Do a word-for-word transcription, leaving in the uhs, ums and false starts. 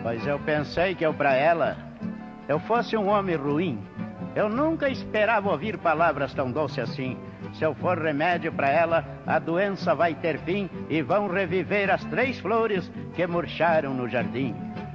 Pois eu pensei que eu pra ela, eu fosse um homem ruim. Eu nunca esperava ouvir palavras tão doces assim. Se eu for remédio pra ela, a doença vai ter fim e vão reviver as três flores que murcharam no jardim.